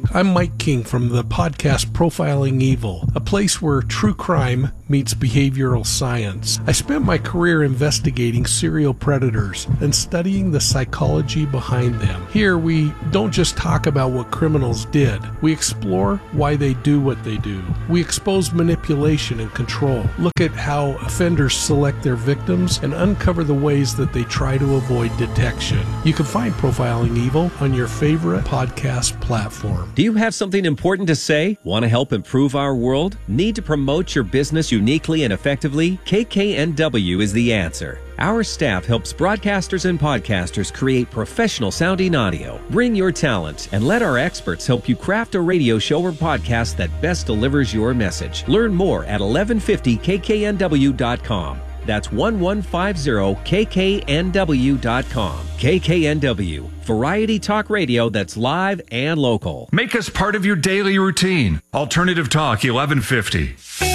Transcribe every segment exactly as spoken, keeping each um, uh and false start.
I'm Mike King from the podcast Profiling Evil, a place where true crime meets behavioral science. I spent my career investigating serial predators and studying the psychology behind them. Here, we don't just talk about what criminals did. We explore why they do what they do. We expose manipulation and control, look at how offenders select their victims, and uncover the ways that they try to avoid detection. You can find Profiling Evil on your favorite podcast platform. Do you have something important to say? Want to help improve our world? Need to promote your business uniquely and effectively? K K N W is the answer. Our staff helps broadcasters and podcasters create professional sounding audio. Bring your talent and let our experts help you craft a radio show or podcast that best delivers your message. Learn more at eleven fifty K K N W dot com. That's eleven fifty K K N W dot com. K K N W, variety talk radio that's live and local. Make us part of your daily routine. Alternative Talk eleven fifty.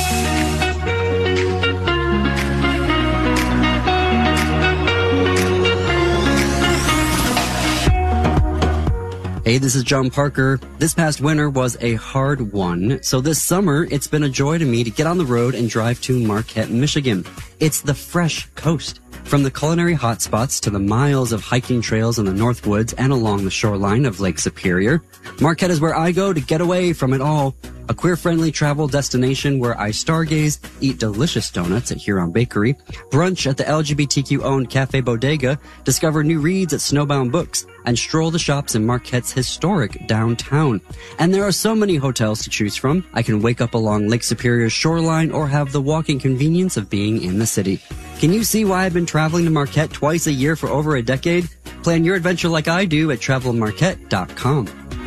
Hey, this is John Parker. This past winter was a hard one, so this summer it's been a joy to me to get on the road and drive to Marquette, Michigan. It's the fresh coast. From the culinary hotspots to the miles of hiking trails in the North Woods and along the shoreline of Lake Superior, Marquette is where I go to get away from it all. A queer-friendly travel destination where I stargaze, eat delicious donuts at Huron Bakery, brunch at the L G B T Q-owned Cafe Bodega, discover new reads at Snowbound Books, and stroll the shops in Marquette's historic downtown. And there are so many hotels to choose from. I can wake up along Lake Superior's shoreline or have the walking convenience of being in the city. Can you see why I've been traveling to Marquette twice a year for over a decade? Plan your adventure like I do at travel marquette dot com.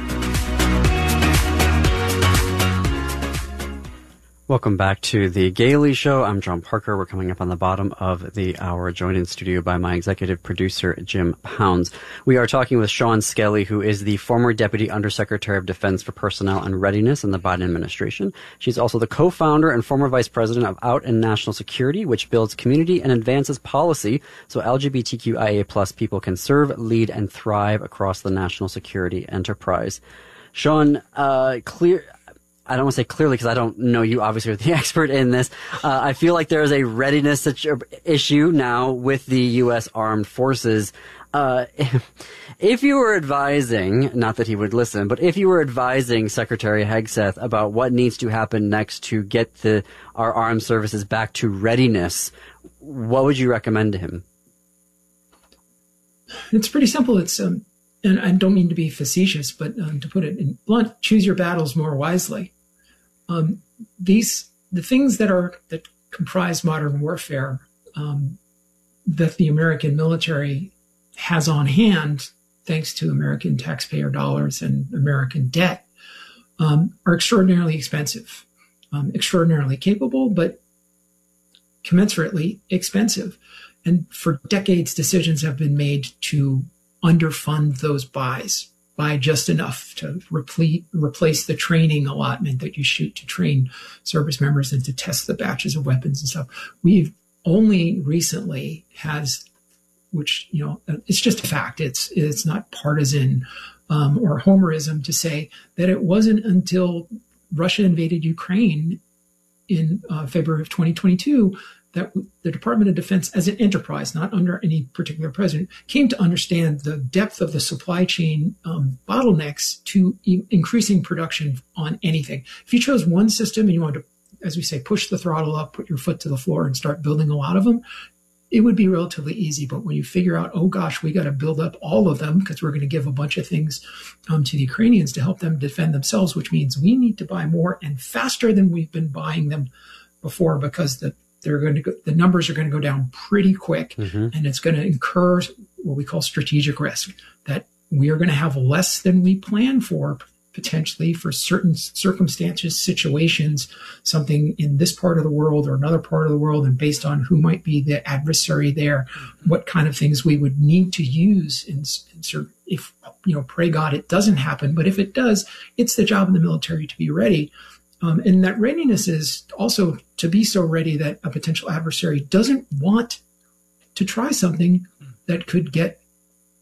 Welcome back to The Gailey Show. I'm John Parker. We're coming up on the bottom of the hour, joined in studio by my executive producer, Jim Pounds. We are talking with Sean Skelly, who is the former Deputy Undersecretary of Defense for Personnel and Readiness in the Biden administration. She's also the co-founder and former vice president of Out and National Security, which builds community and advances policy so L G B T Q I A plus people can serve, lead, and thrive across the national security enterprise. Sean, uh, clear... I don't want to say clearly because I don't know you obviously are the expert in this. Uh, I feel like there is a readiness situ- issue now with the U S Armed Forces. Uh, if, if you were advising, not that he would listen, but if you were advising Secretary Hegseth about what needs to happen next to get the our armed services back to readiness, what would you recommend to him? It's pretty simple. It's um, and I don't mean to be facetious, but um, to put it in blunt, choose your battles more wisely. Um, these the things that are that comprise modern warfare um, that the American military has on hand, thanks to American taxpayer dollars and American debt, um, are extraordinarily expensive, um, extraordinarily capable, but commensurately expensive. And for decades, decisions have been made to underfund those buys by just enough to replete, replace the training allotment that you shoot to train service members and to test the batches of weapons and stuff. We've only recently has, which, you know, it's just a fact. It's, it's not partisan um, or homerism to say that it wasn't until Russia invaded Ukraine in uh, February of twenty twenty-two that the Department of Defense, as an enterprise, not under any particular president, came to understand the depth of the supply chain um, bottlenecks to e- increasing production on anything. If you chose one system and you wanted to, as we say, push the throttle up, put your foot to the floor and start building a lot of them, it would be relatively easy. But when you figure out, oh gosh, we got to build up all of them because we're going to give a bunch of things um, to the Ukrainians to help them defend themselves, which means we need to buy more and faster than we've been buying them before, because the They're going to go, the numbers are going to go down pretty quick, mm-hmm. and it's going to incur what we call strategic risk, that we are going to have less than we plan for, potentially for certain circumstances, situations, something in this part of the world or another part of the world, and based on who might be the adversary there, what kind of things we would need to use in, in certain, if, you know, pray God it doesn't happen, but if it does, it's the job of the military to be ready. Um, and that readiness is also to be so ready that a potential adversary doesn't want to try something that could get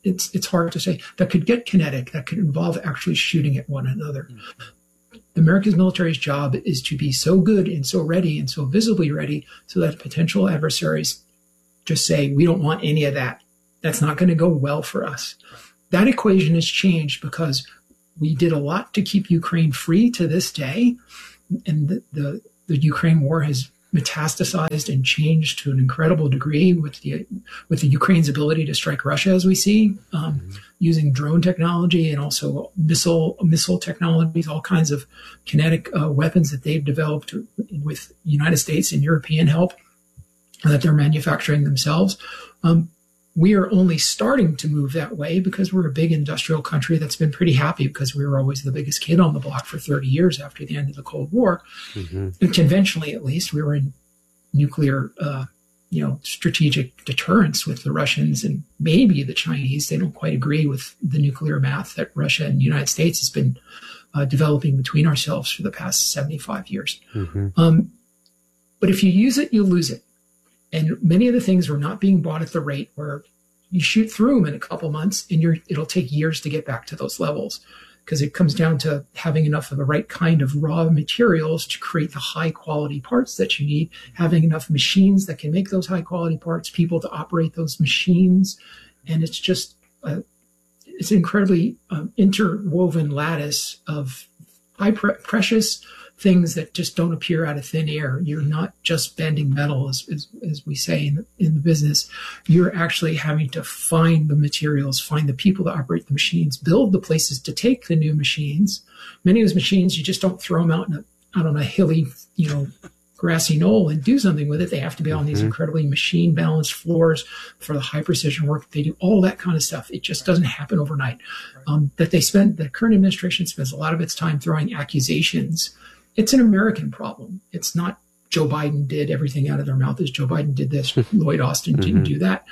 it's it's hard to say, that could get kinetic, that could involve actually shooting at one another. America's military's job is to be so good and so ready and so visibly ready so that potential adversaries just say, we don't want any of that. That's not going to go well for us. That equation has changed because we did a lot to keep Ukraine free to this day. And the, the, the Ukraine war has metastasized and changed to an incredible degree with the with the Ukraine's ability to strike Russia, as we see, um, mm-hmm. using drone technology and also missile missile technologies, all kinds of kinetic uh, weapons that they've developed with United States and European help that they're manufacturing themselves. Um, we are only starting to move that way because we're a big industrial country that's been pretty happy because we were always the biggest kid on the block for thirty years after the end of the Cold War. Mm-hmm. And conventionally, at least, we were in nuclear, uh, you know, strategic deterrence with the Russians and maybe the Chinese. They don't quite agree with the nuclear math that Russia and the United States has been uh, developing between ourselves for the past seventy-five years. Mm-hmm. Um, but if you use it, you lose it. And many of the things were not being bought at the rate where you shoot through them in a couple months and you're, it'll take years to get back to those levels, because it comes down to having enough of the right kind of raw materials to create the high quality parts that you need, having enough machines that can make those high quality parts, people to operate those machines. And it's just, a, it's an incredibly um, interwoven lattice of high pre- precious things that just don't appear out of thin air. You're not just bending metal, as, as, as we say in the, in the business. You're actually having to find the materials, find the people to operate the machines, build the places to take the new machines. Many of those machines, you just don't throw them out, in a, out on a hilly, you know, grassy knoll and do something with it. They have to be on these incredibly machine balanced floors for the high precision work. They do all that kind of stuff. It just doesn't happen overnight. Um, that they spend, the current administration spends a lot of its time throwing accusations. It's an American problem. It's not Joe Biden did everything out of their mouth as Joe Biden did this. Lloyd Austin didn't mm-hmm. do that.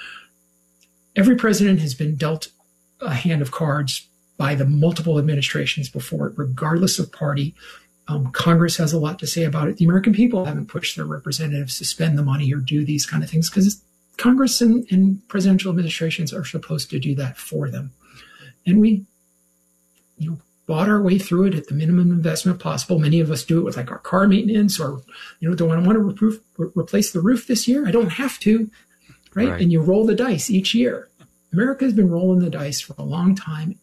Every president has been dealt a hand of cards by the multiple administrations before it, regardless of party. Um, Congress has a lot to say about it. The American people haven't pushed their representatives to spend the money or do these kind of things because Congress and, and presidential administrations are supposed to do that for them. And we, you know, bought our way through it at the minimum investment possible. Many of us do it with like our car maintenance, or, you know, do I want to re- re- replace the roof this year? I don't have to, right? right? And you roll the dice each year. America has been rolling the dice for a long time.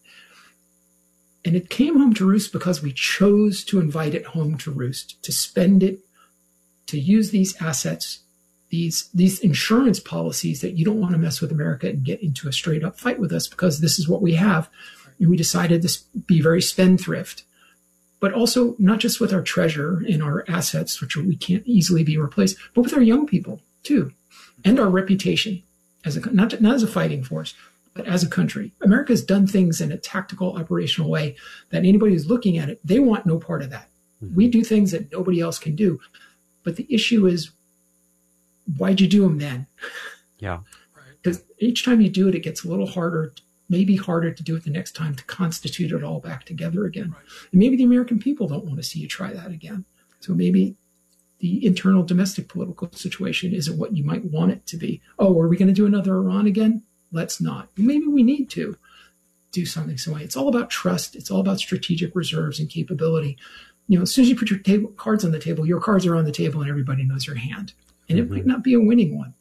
And it came home to roost because we chose to invite it home to roost, to spend it, to use these assets, these, these insurance policies that you don't want to mess with America and get into a straight up fight with us because this is what we have. And we decided to be very spendthrift, but also not just with our treasure and our assets, which we can't easily be replaced, but with our young people too, and our reputation as a, not, not as a fighting force, but as a country. America's done things in a tactical, operational way that anybody who's looking at it, they want no part of that. Mm-hmm. We do things that nobody else can do. But the issue is, why'd you do them then? Yeah. Because each time you do it, it gets a little harder to, maybe harder to do it the next time to constitute it all back together again. Right. And maybe the American people don't want to see you try that again. So maybe the internal domestic political situation isn't what you might want it to be. Oh, are we going to do another Iran again? Let's not. Maybe we need to do something some way. It's all about trust. It's all about strategic reserves and capability. You know, as soon as you put your table, cards on the table, your cards are on the table and everybody knows your hand. And mm-hmm. it might not be a winning one.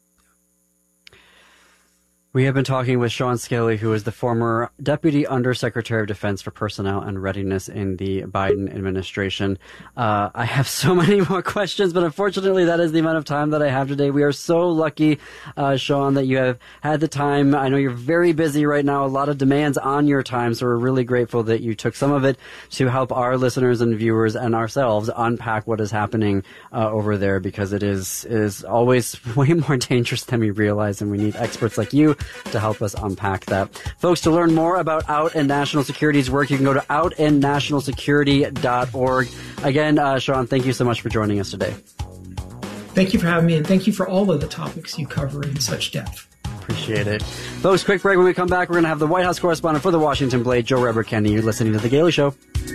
We have been talking with Sean Skelly, who is the former Deputy Undersecretary of Defense for Personnel and Readiness in the Biden administration. Uh, I have so many more questions, but unfortunately that is the amount of time that I have today. We are so lucky, uh, Sean, that you have had the time. I know you're very busy right now, a lot of demands on your time, so we're really grateful that you took some of it to help our listeners and viewers and ourselves unpack what is happening uh, over there, because it is, is always way more dangerous than we realize, and we need experts like you to help us unpack that. Folks, to learn more about Out and National Security's work, you can go to out and national security dot org. Again, uh, Sean, thank you so much for joining us today. Thank you for having me, and thank you for all of the topics you cover in such depth. Appreciate it. Folks, quick break. When we come back, we're going to have the White House correspondent for the Washington Blade, Joe Reber Kenny. You're listening to The Gailey Show.